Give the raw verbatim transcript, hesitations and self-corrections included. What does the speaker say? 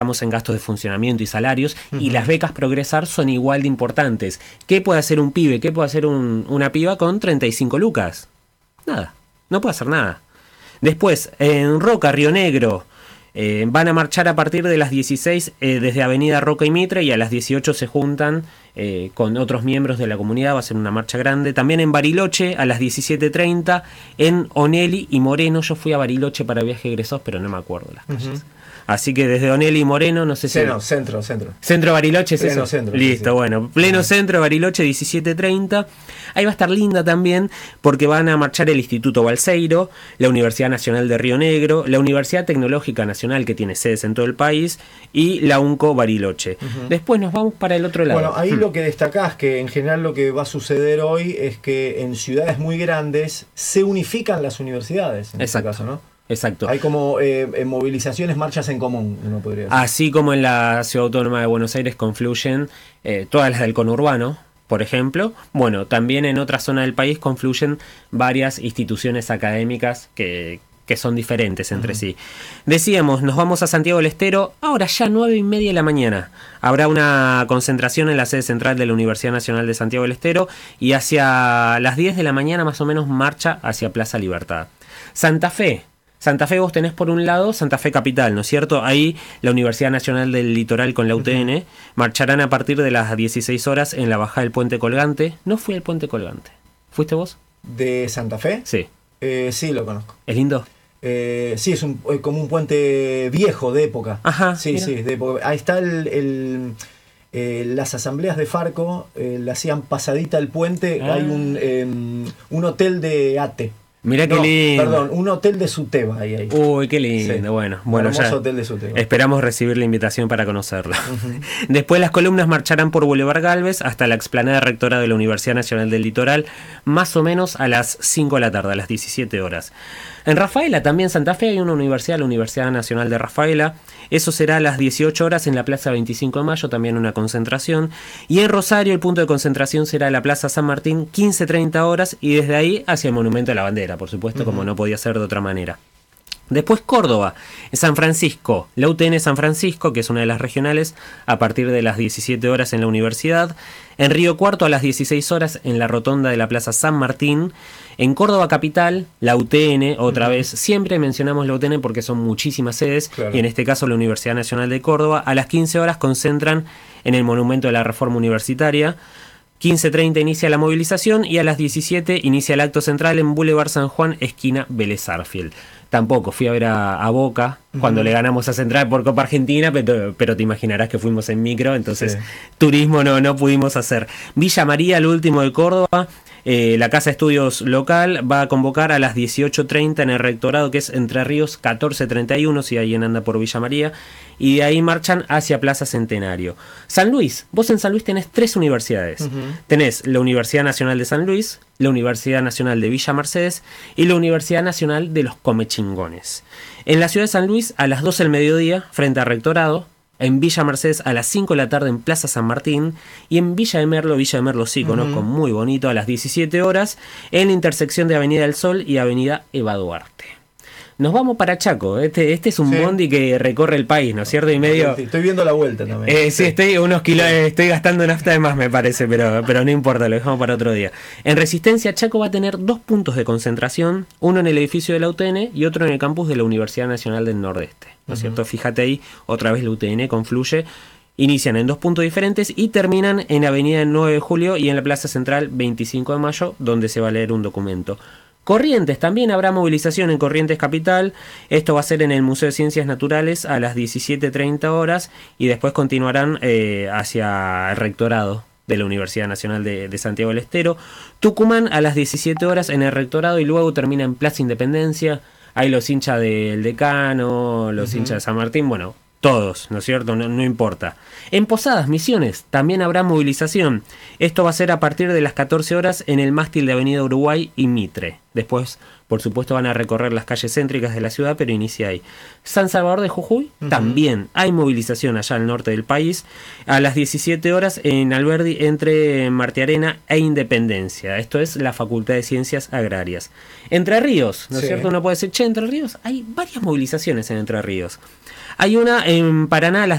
hablamos en gastos de funcionamiento y salarios, uh-huh. y las becas Progresar son igual de importantes. ¿Qué puede hacer un pibe? ¿Qué puede hacer un, una piba con treinta y cinco lucas? Nada, no puede hacer nada. Después, en Roca, Río Negro, eh, van a marchar a partir de las dieciséis eh, desde Avenida Roca y Mitre, y a las dieciocho se juntan eh, con otros miembros de la comunidad, va a ser una marcha grande. También en Bariloche a las diecisiete treinta, en Onelli y Moreno. Yo fui a Bariloche para viaje egresados, pero no me acuerdo las calles. Uh-huh. Así que desde Onelli y Moreno, no sé si... Pleno, centro, centro. Centro Bariloche, ¿es pleno eso? Centro. Listo, sí, sí. Bueno. Pleno uh-huh. centro, Bariloche, diecisiete treinta. Ahí va a estar linda también, porque van a marchar el Instituto Balseiro, la Universidad Nacional de Río Negro, la Universidad Tecnológica Nacional, que tiene sedes en todo el país, y la UNCO Bariloche. Uh-huh. Después nos vamos para el otro lado. Bueno, ahí hmm. lo que destacás, que en general lo que va a suceder hoy es que en ciudades muy grandes se unifican las universidades, en Exacto. este caso, ¿no? Exacto. Hay como eh, movilizaciones, marchas en común, uno podría decir. Así como en la Ciudad Autónoma de Buenos Aires confluyen eh, todas las del conurbano, por ejemplo. Bueno, también en otra zona del país confluyen varias instituciones académicas que, que son diferentes entre uh-huh. sí. Decíamos, nos vamos a Santiago del Estero, ahora ya nueve y media de la mañana. Habrá una concentración en la sede central de la Universidad Nacional de Santiago del Estero, y hacia las diez de la mañana más o menos marcha hacia Plaza Libertad. Santa Fe. Santa Fe vos tenés por un lado Santa Fe Capital, ¿no es cierto? Ahí la Universidad Nacional del Litoral con la U T N uh-huh. marcharán a partir de las dieciséis horas en la bajada del Puente Colgante. No fui al Puente Colgante. ¿Fuiste vos? ¿De Santa Fe? Sí. Eh, sí, lo conozco. ¿Es lindo? Eh, sí, es un, como un puente viejo de época. Ajá. Sí, mira. sí, de época. Ahí está el... el eh, las asambleas de Farco, eh, la hacían pasadita el puente. Ah. Hay un, eh, un hotel de Ate. Mirá qué no, lindo. Perdón, un hotel de Suteba ahí, ahí. Uy, qué lindo. Sí. Bueno, bueno, ya hotel de Suteba. Esperamos recibir la invitación para conocerla. Uh-huh. Después las columnas marcharán por Boulevard Galvez hasta la explanada rectora de la Universidad Nacional del Litoral, más o menos a las cinco de la tarde, a las diecisiete horas. En Rafaela, también Santa Fe, hay una universidad, la Universidad Nacional de Rafaela. Eso será a las dieciocho horas en la Plaza veinticinco de mayo, también una concentración. Y en Rosario el punto de concentración será la Plaza San Martín, quince treinta horas, y desde ahí hacia el Monumento a la Bandera, por supuesto, uh-huh. como no podía ser de otra manera. Después Córdoba, en San Francisco, la U T N San Francisco, que es una de las regionales, a partir de las diecisiete horas en la universidad. En Río Cuarto a las dieciséis horas en la rotonda de la Plaza San Martín. En Córdoba Capital, la U T N, otra uh-huh. vez, siempre mencionamos la U T N porque son muchísimas sedes, claro. y en este caso la Universidad Nacional de Córdoba, a las quince horas concentran en el Monumento de la Reforma Universitaria. quince treinta inicia la movilización y a las diecisiete inicia el acto central en Boulevard San Juan, esquina Vélez Sarsfield. Tampoco fui a ver a, a Boca uh-huh. cuando le ganamos a Central por Copa Argentina, pero, pero te imaginarás que fuimos en micro, entonces sí. turismo no, no pudimos hacer. Villa María, el último de Córdoba. Eh, la Casa de Estudios local va a convocar a las dieciocho treinta en el rectorado, que es Entre Ríos catorce treinta y uno, si alguien anda por Villa María, y de ahí marchan hacia Plaza Centenario. San Luis, vos en San Luis tenés tres universidades. Uh-huh. Tenés la Universidad Nacional de San Luis, la Universidad Nacional de Villa Mercedes y la Universidad Nacional de los Comechingones. En la ciudad de San Luis, a las doce del mediodía, frente al rectorado. En Villa Mercedes a las cinco de la tarde en Plaza San Martín, y en Villa de Merlo, Villa de Merlo sí, conozco, uh-huh. muy bonito, a las diecisiete horas, en la intersección de Avenida del Sol y Avenida Eva Duarte. Nos vamos para Chaco, este, este es un sí. bondi que recorre el país, ¿no es cierto? Y medio... Estoy viendo la vuelta también. Eh, sí, estoy unos kilos, estoy gastando nafta de más, me parece, pero, pero no importa, lo dejamos para otro día. En Resistencia, Chaco va a tener dos puntos de concentración, uno en el edificio de la U T N y otro en el campus de la Universidad Nacional del Nordeste, ¿no es uh-huh. cierto? Fíjate ahí, otra vez la U T N confluye. Inician en dos puntos diferentes y terminan en Avenida nueve de Julio y en la Plaza Central veinticinco de mayo, donde se va a leer un documento. Corrientes, también habrá movilización en Corrientes Capital. Esto va a ser en el Museo de Ciencias Naturales a las diecisiete treinta horas y después continuarán eh, hacia el rectorado de la Universidad Nacional de, de Santiago del Estero. Tucumán a las diecisiete horas en el rectorado y luego termina en Plaza Independencia. Hay los hinchas del Decano, los uh-huh. hinchas de San Martín, bueno, todos, ¿no es cierto? No, no importa. En Posadas, Misiones, también habrá movilización. Esto va a ser a partir de las catorce horas en el mástil de Avenida Uruguay y Mitre. Después, por supuesto, van a recorrer las calles céntricas de la ciudad, pero inicia ahí. San Salvador de Jujuy, uh-huh. también hay movilización allá al norte del país. A las diecisiete horas en Alberdi, entre Martiarena e Independencia. Esto es la Facultad de Ciencias Agrarias. Entre Ríos, ¿no es sí. cierto? Uno puede decir, che, Entre Ríos, hay varias movilizaciones en Entre Ríos. Hay una en Paraná a las